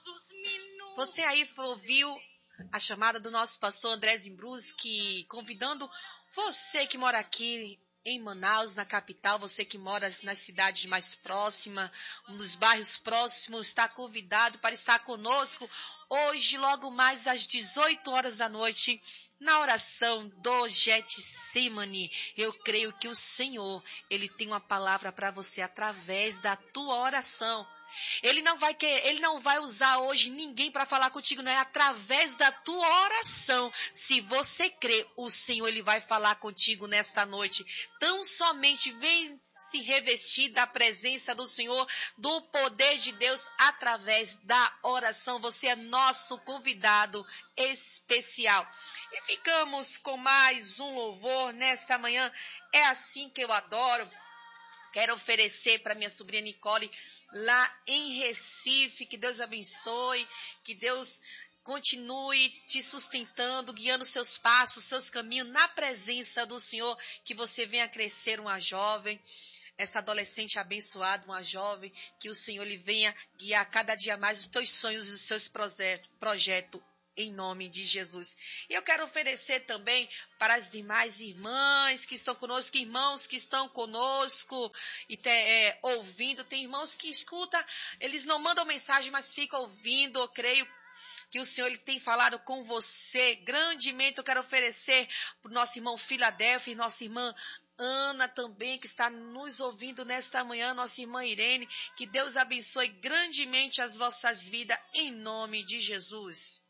Você aí ouviu a chamada do nosso pastor André Zimbruski, convidando você que mora aqui em Manaus, na capital, você que mora nas cidades mais próximas, nos bairros próximos, está convidado para estar conosco hoje, logo mais às 18 horas da noite, na oração do Getsemane. Eu creio que o Senhor, Ele tem uma palavra para você através da tua oração. Ele não vai usar hoje ninguém para falar contigo, não é através da tua oração. Se você crê, o Senhor ele vai falar contigo nesta noite. Tão somente vem se revestir da presença do Senhor, do poder de Deus através da oração. Você é nosso convidado especial. E ficamos com mais um louvor nesta manhã. É assim que eu adoro. Quero oferecer para minha sobrinha Nicole lá em Recife, que Deus abençoe, que Deus continue te sustentando, guiando seus passos, seus caminhos na presença do Senhor, que você venha crescer uma jovem, essa adolescente abençoada, uma jovem, que o Senhor lhe venha guiar cada dia mais os teus sonhos e os seus projetos. Em nome de Jesus. E eu quero oferecer também para as demais irmãs que estão conosco, irmãos que estão conosco e ouvindo. Tem irmãos que escutam, eles não mandam mensagem, mas ficam ouvindo. Eu creio que o Senhor ele tem falado com você grandemente. Eu quero oferecer para o nosso irmão Filadélfia e nossa irmã Ana também, que está nos ouvindo nesta manhã, nossa irmã Irene. Que Deus abençoe grandemente as vossas vidas em nome de Jesus.